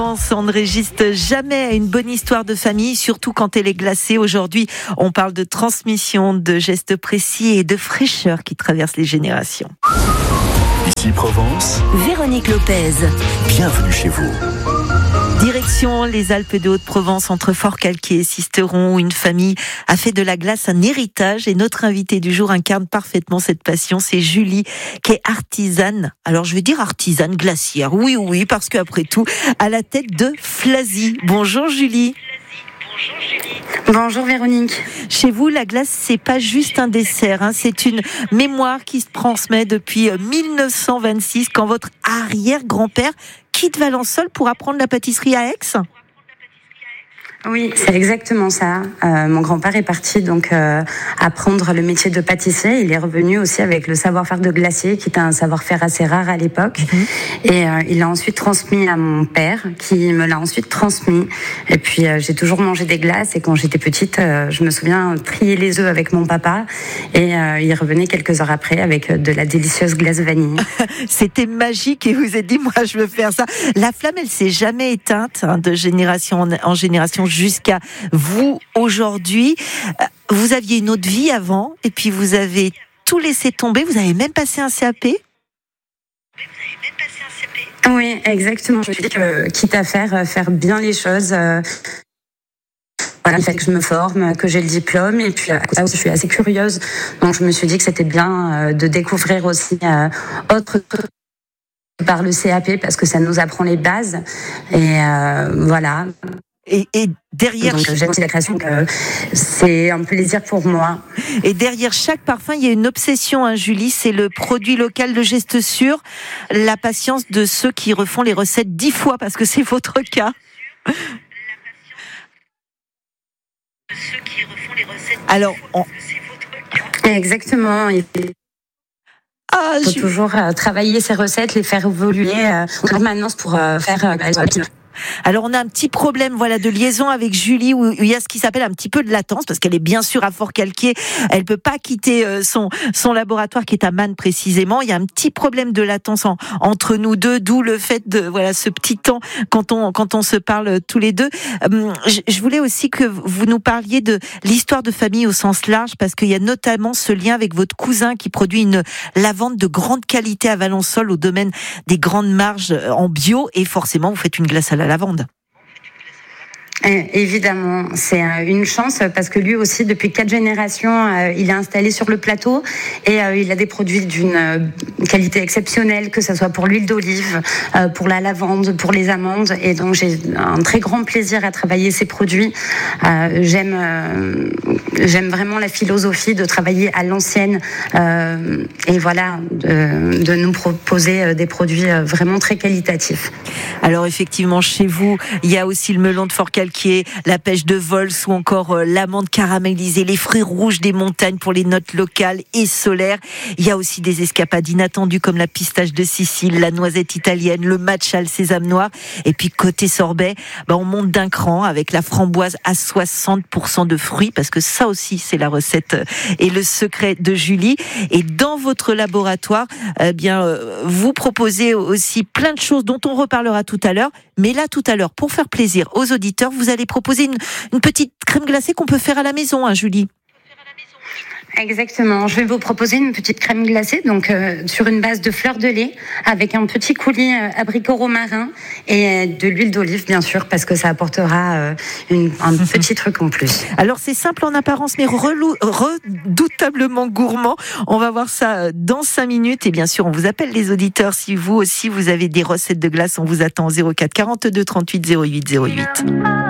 On ne résiste jamais à une bonne histoire de famille, surtout quand elle est glacée. Aujourd'hui, on parle de transmission, de gestes précis et de fraîcheur qui traversent les générations. Ici Provence, Véronique Lopez. bienvenue chez vous. Direction les Alpes de Haute-Provence, entre Forcalquier et Sisteron, où une famille a fait de la glace un héritage. Et notre invitée du jour incarne parfaitement cette passion. C'est Julie, qui est artisane. Alors je vais dire artisane glacière. Oui, parce qu'après tout, à la tête de Flazy. Bonjour Julie. Bonjour Véronique. Chez vous, la glace, c'est pas juste un dessert, hein, c'est une mémoire qui se transmet depuis 1926, quand votre arrière-grand-père quitte Valençol pour apprendre la pâtisserie à Aix. Oui, c'est exactement ça. Mon grand-père est parti donc apprendre le métier de pâtissier. Il est revenu aussi avec le savoir-faire de glacier, qui était un savoir-faire assez rare à l'époque. Et il l'a ensuite transmis à mon père, qui me l'a ensuite transmis. Et puis j'ai toujours mangé des glaces. Et quand j'étais petite, je me souviens trier les œufs avec mon papa. Et il revenait quelques heures après avec de la délicieuse glace vanille. C'était magique et vous vous êtes dit, moi je veux faire ça. La flamme, elle s'est jamais éteinte, hein, de génération en génération jusqu'à vous aujourd'hui. Vous aviez une autre vie avant et puis vous avez tout laissé tomber. Vous avez même passé un CAP. Oui, exactement. Je me suis dit que quitte à faire bien les choses. Voilà, il fallait que je me forme, que j'ai le diplôme. Et puis, à côté, je suis assez curieuse. Donc, je me suis dit que c'était bien de découvrir aussi autre chose par le CAP, parce que ça nous apprend les bases. Et voilà. Et derrière, donc, j'aime aussi la création, c'est un plaisir pour moi. Et derrière chaque parfum, il y a une obsession, hein, Julie, c'est le produit local, le geste sûr, la patience de ceux qui refont les recettes 10 fois, parce que c'est votre cas. Alors, Exactement. Il faut toujours travailler ces recettes, les faire évoluer en permanence pour faire. Alors on a un petit problème, voilà, de liaison avec Julie, où il y a ce qui s'appelle un petit peu de latence, parce qu'elle est bien sûr à Forcalquier, elle peut pas quitter son laboratoire qui est à Mannes précisément. Il y a un petit problème de latence entre nous deux, d'où le fait de ce petit temps quand on se parle tous les deux. Je voulais aussi que vous nous parliez de l'histoire de famille au sens large, parce qu'il y a notamment ce lien avec votre cousin qui produit une lavande de grande qualité à Valençol, au domaine des grandes marges en bio, et forcément vous faites une glace à la lavande. Évidemment, c'est une chance, parce que lui aussi, depuis 4 générations, il est installé sur le plateau et il a des produits d'une qualité exceptionnelle, que ce soit pour l'huile d'olive, pour la lavande, pour les amandes. Et donc, j'ai un très grand plaisir à travailler ces produits. J'aime vraiment la philosophie de travailler à l'ancienne et voilà, de nous proposer des produits vraiment très qualitatifs. Alors effectivement, chez vous, il y a aussi le melon de Forcalquier, la pêche de Vols, ou encore l'amande caramélisée, les fruits rouges des montagnes pour les notes locales et solaires. Il y a aussi des escapades inattendues comme la pistache de Sicile, la noisette italienne, le matcha, le sésame noir. Et puis côté sorbet, on monte d'un cran avec la framboise à 60% de fruits, parce que ça aussi c'est la recette et le secret de Julie. Et dans votre laboratoire, vous proposez aussi plein de choses dont on reparlera tout à l'heure. Mais là, tout à l'heure, pour faire plaisir aux auditeurs, vous allez proposer une petite crème glacée qu'on peut faire à la maison, hein, Julie. Exactement. Je vais vous proposer une petite crème glacée, donc sur une base de fleurs de lait, avec un petit coulis abricot romarin et de l'huile d'olive, bien sûr, parce que ça apportera un petit truc en plus. Alors c'est simple en apparence, mais redoutablement gourmand. On va voir ça dans 5 minutes. Et bien sûr, on vous appelle les auditeurs. Si vous aussi, vous avez des recettes de glace, on vous attend au 04 42 38 08 08.